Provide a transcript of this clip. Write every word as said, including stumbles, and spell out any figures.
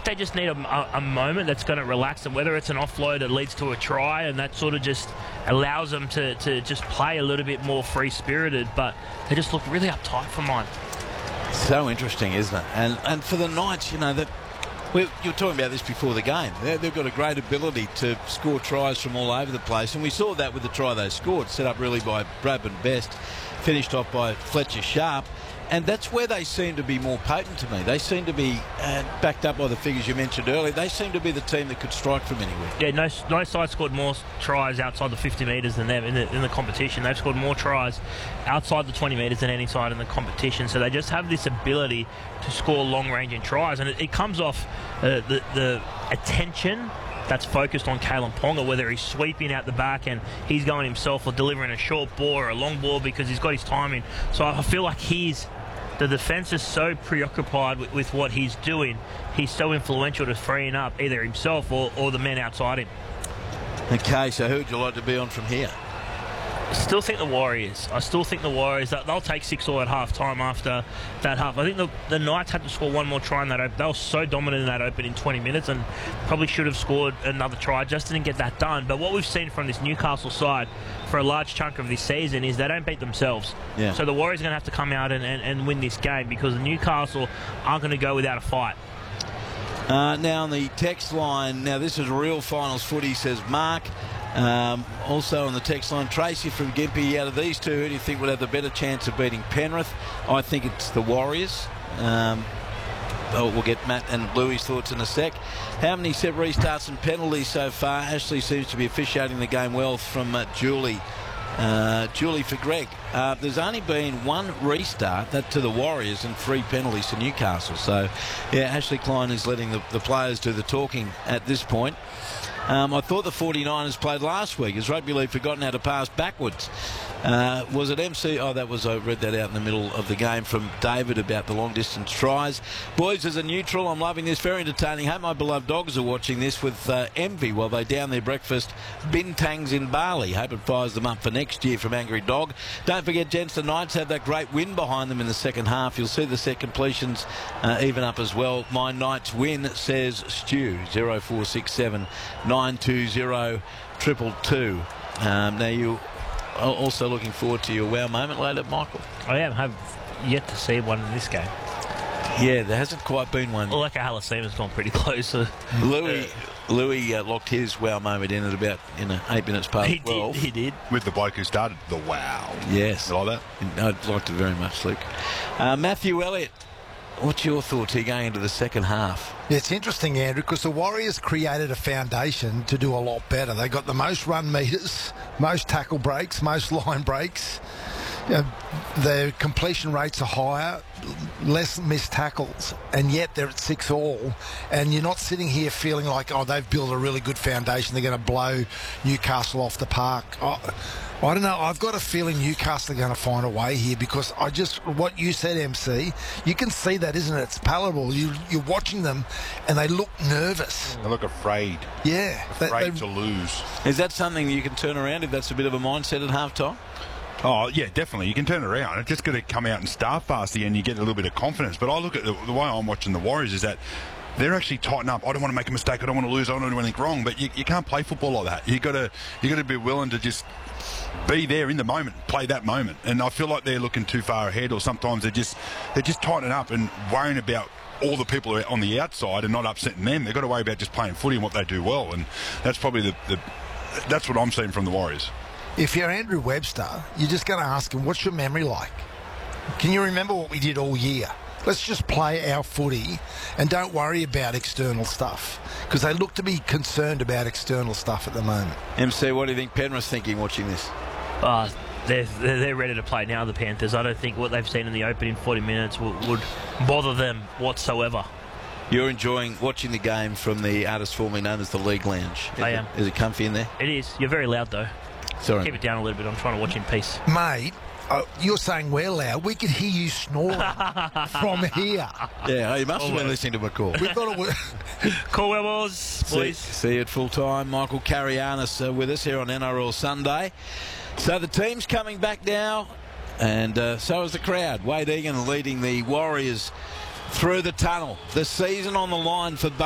they just need a, a, a moment that's going to relax them, whether it's an offload that leads to a try, and that sort of just allows them to, to just play a little bit more free-spirited, but they just look really uptight for mine. So interesting, isn't it? And and for the Knights, you know, that we, you were talking about this before the game. They're, they've got a great ability to score tries from all over the place, and we saw that with the try they scored, set up really by Bradman Best, finished off by Fletcher Sharp. And that's where they seem to be more potent to me. They seem to be, uh, backed up by the figures you mentioned earlier, they seem to be the team that could strike from anywhere. Yeah, no, no side scored more tries outside the fifty metres than them in the, in the competition. They've scored more tries outside the twenty metres than any side in the competition. So they just have this ability to score long-ranging tries. And it, it comes off uh, the, the attention that's focused on Kalyn Ponga, whether he's sweeping out the back and he's going himself or delivering a short ball or a long ball because he's got his timing. So I feel like he's the defence is so preoccupied with, with what he's doing. He's so influential to freeing up either himself or, or the men outside him. Okay, so who would you like to be on from here? I still think the Warriors. I still think the Warriors, they'll take six all at half-time after that half. I think the, the Knights had to score one more try in that open. They were so dominant in that open in twenty minutes and probably should have scored another try. Just didn't get that done. But what we've seen from this Newcastle side for a large chunk of this season is they don't beat themselves. Yeah. So the Warriors are going to have to come out and, and, and win this game because Newcastle aren't going to go without a fight. Uh, now on the text line, now this is real finals footy, says Mark. Um, also on the text line, Tracy from Gympie. Out of these two, who do you think would have the better chance of beating Penrith? I think it's the Warriors. Um, oh, we'll get Matt and Louis' thoughts in a sec. How many set restarts and penalties so far? Ashley seems to be officiating the game well from uh, Julie. Uh, Julie for Greg. Uh, there's only been one restart, that to the Warriors, and three penalties to Newcastle. So, yeah, Ashley Klein is letting the, the players do the talking at this point. Um, I thought the forty-niners played last week. Has rugby league forgotten how to pass backwards? Uh, was it M C? Oh, that was, I read that out in the middle of the game from David about the long-distance tries. Boys, as a neutral, I'm loving this. Very entertaining. Hope my beloved dogs are watching this with uh, envy while they down their breakfast bintangs in Bali. Hope it fires them up for next year from Angry Dog. Don't forget, gents, the Knights have that great win behind them in the second half. You'll see the set completions uh, even up as well. My Knights win, says Stu. zero four six seven nine two zero triple two. Um, now you also looking forward to your wow moment later, Michael? I am. have yet to see one in this game. Yeah, there hasn't quite been one. Well, like Halasema's gone pretty close. So. Louis Louis uh, locked his wow moment in at about you know eight minutes past he twelve. Did, he did. With the bloke who started the wow. Yes. You like that? I'd liked it very much, Luke. Uh, Matthew Elliott, what's your thoughts here going into the second half? Yeah, it's interesting, Andrew, because the Warriors created a foundation to do a lot better. They got the most run metres, most tackle breaks, most line breaks. You know, their completion rates are higher, less missed tackles, and yet they're at six all. And you're not sitting here feeling like, oh, they've built a really good foundation. They're going to blow Newcastle off the park. Oh, I don't know. I've got a feeling Newcastle are going to find a way here because I just, what you said, M C, you can see that, isn't it? It's palatable. You, you're watching them and they look nervous. They look afraid. Yeah. Afraid they, to lose. Is that something you can turn around if that's a bit of a mindset at halftime? Oh, yeah, definitely. You can turn it around. It's just got to come out and start fast again. You get a little bit of confidence. But I look at the, the way I'm watching the Warriors is that they're actually tighten up. I don't want to make a mistake. I don't want to lose. I don't want to do anything wrong. But you, you can't play football like that. You got to you got to be willing to just be there in the moment, play that moment. And I feel like they're looking too far ahead, or sometimes they're just they're just tightening up and worrying about all the people on the outside and not upsetting them. They've got to worry about just playing footy and what they do well. And that's probably the, the that's what I'm seeing from the Warriors. If you're Andrew Webster, you're just going to ask him, what's your memory like? Can you remember what we did all year? Let's just play our footy and don't worry about external stuff, because they look to be concerned about external stuff at the moment. M C, what do you think Penrith's thinking watching this? Uh, they're, they're ready to play now, the Panthers. I don't think what they've seen in the opening forty minutes would, would bother them whatsoever. You're enjoying watching the game from the artist formerly known as the League Lounge. Is I it, am. Is it comfy in there? It is. You're very loud, though. Sorry. Keep it down a little bit. I'm trying to watch in peace. Mate, uh, you're saying we're loud. We can hear you snoring from here. Yeah, oh, you must have been listening to my call. We thought it was... Cool, boys. See, see you at full time. Michael Carianis uh, with us here on N R L Sunday. So the team's coming back now, and uh, so is the crowd. Wade Egan leading the Warriors through the tunnel. The season on the line for both.